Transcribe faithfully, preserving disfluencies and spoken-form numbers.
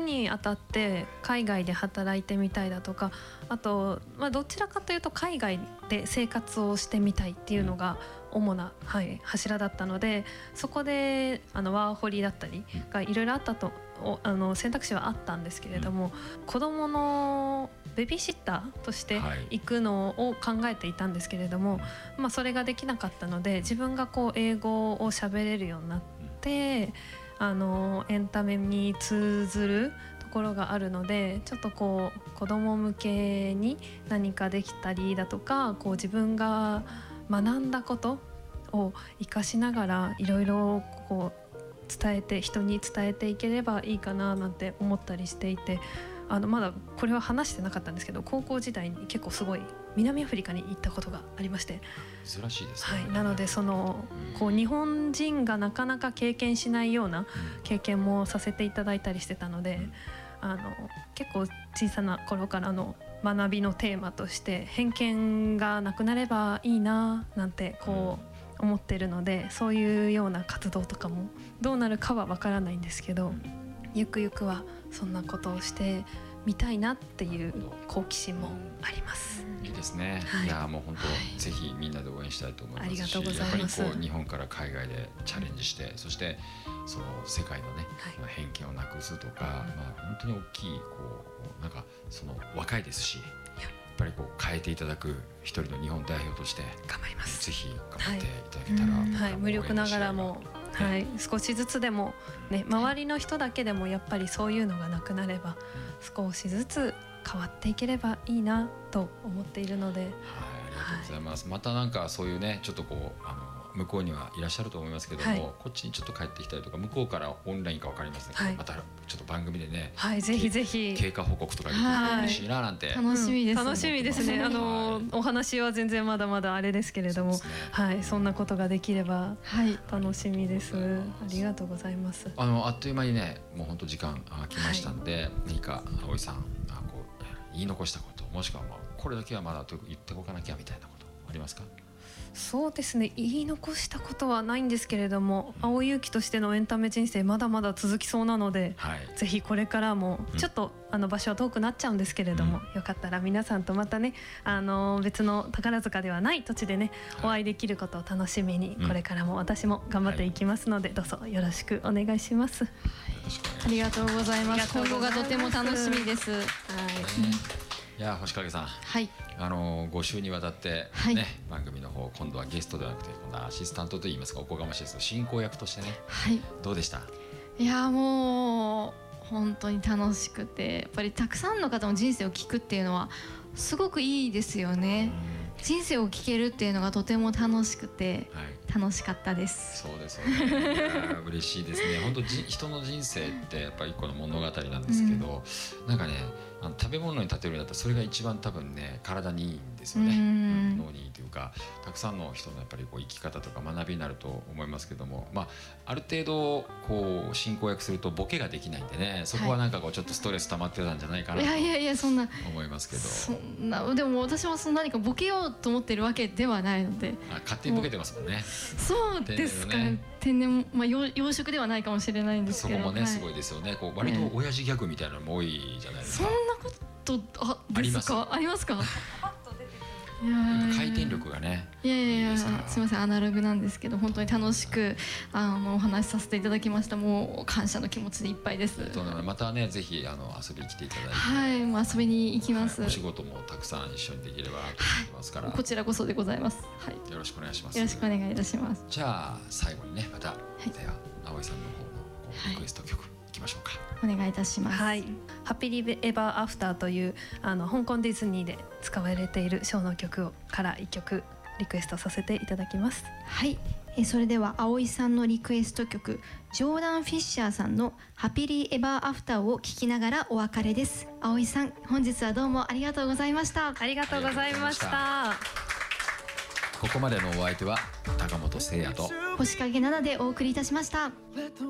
にあたって海外で働いてみたいだとか、あと、まあ、どちらかというと海外で生活をしてみたいっていうのが主な、はい、柱だったので、そこであのワーホリだったりがいろいろあったと、あの選択肢はあったんですけれども、うん、子どものベビーシッターとして行くのを考えていたんですけれども、はい、まあ、それができなかったので、自分がこう英語を喋れるようになって、あのエンタメに通ずるところがあるので、ちょっとこう子ども向けに何かできたりだとか、こう自分が学んだことを生かしながらいろいろこう伝えて、人に伝えていければいいかななんて思ったりしていて、あのまだこれは話してなかったんですけど、高校時代に結構すごい南アフリカに行ったことがありまして、 珍しいですね、 はい、なのでそのこう日本人がなかなか経験しないような経験もさせていただいたりしてたので、あの結構小さな頃からの学びのテーマとして偏見がなくなればいいななんてこう思っているので、そういうような活動とかもどうなるかはわからないんですけど、ゆくゆくはそんなことをしてみたいなっていう好奇心もあります。 いいですね、はい、いやもう本当、はい、ぜひみんなで応援したいと思いますし、 ありがとうございます。 やっぱりこう日本から海外でチャレンジして、そしてその世界のね、はい、偏見をなくすとか、まあ、本当に大きいこうなんかその若いですし、やっぱりこう変えていただく一人の日本代表として頑張ります。 ぜひ頑張っていただけたら、はいはい、無力ながらも、はい、少しずつでも、ね、周りの人だけでもやっぱりそういうのがなくなれば、少しずつ変わっていければいいなと思っているので、はい、ありがとうございます、はい、またなんかそういうね、ちょっとこうあの向こうにはいらっしゃると思いますけども、はい、こっちにちょっと帰ってきたりとか、向こうからオンラインか分かりませんけど、はい、またちょっと番組でね、 はい、ぜひぜひ経過報告とかできると嬉しいななんて、 楽しみです、 うん、楽しみですね。あの、はい、お話は全然まだまだあれですけれども、 そ,、ね、はい、そんなことができれば楽しみです、はい、ありがとうございます。 あのあっという間にね、もう本当時間あ来ましたんで、はい、何か葵さんあこう言い残したこと、もしくはまあこれだけはまだ言っておかなきゃみたいなことありますか？ そうですね、言い残したことはないんですけれども、うん、青勇気としてのエンタメ人生まだまだ続きそうなので、はい、ぜひこれからもちょっと、うん、あの場所は遠くなっちゃうんですけれども、うん、よかったら皆さんとまたね、あの別の宝塚ではない土地でね、はい、お会いできることを楽しみに、これからも私も頑張っていきますので、はい、どうぞよろしくお願いします、はい、 ありがとうございます。今後がとても楽しみです。はい、 いや星影さん、 はい、 あのご週にわたってね、はい、番組の方、今度はゲストではなくて今度はアシスタントといいますか、おこがましいですけど進行役としてね、はい、どうでした？ いやもう本当に楽しくて、やっぱりたくさんの方の人生を聞くっていうのはすごくいいですよね。人生を聞けるっていうのがとても楽しくて、はい、楽しかったです。 そうですよね嬉しいですね。本当じ人の人生ってやっぱり一個の物語なんですけど、うん、なんかね、あの食べ物に例えるんだったらそれが一番多分ね体にいいんですよね、うん、脳にいいというか、たくさんの人のやっぱりこう生き方とか学びになると思いますけども、まあ、ある程度こう進行役するとボケができないんでね、そこはなんかこうちょっとストレス溜まってたんじゃないかなと思いますけど、 そんなでも私もそんな何かボケようと思ってるわけではないので、 あ勝手にボケてますもんね。 そうですか、ね、天然、まあ、養殖ではないかもしれないんですけど、 そこもね、はい、すごいですよね。こう割と親父ギャグみたいなのも多いじゃないですか。 そんなことあですか？ありますか？ いや回転力がね、 いやいやいや、すみません、アナログなんですけど本当に楽しくあのお話しさせていただきました。もう感謝の気持ちでいっぱいです。 またね、ぜひあの遊びに来ていただいて、 はい、もう遊びに行きます、 はい、お仕事もたくさん一緒にできればと思いますから、 はい、こちらこそでございます、はい、 よろしくお願いします。 よろしくお願いいたします。 じゃあ最後にね、また、はい、では葵さんの方のリクエスト曲、はい、いきましょうか。 お願いいたします。 はい、ハッピリエバーアフターというあの香港ディズニーで使われているショーの曲からいっきょくリクエストさせていただきます。 はい、えそれでは葵さんのリクエスト曲、ジョーダン・フィッシャーさんのハッピリエバーアフターを聴きながらお別れです。葵さん、本日はどうもありがとうございました。 ありがとうございました。 ここまでのお相手は高本誠也と星影奈々でお送りいたしました。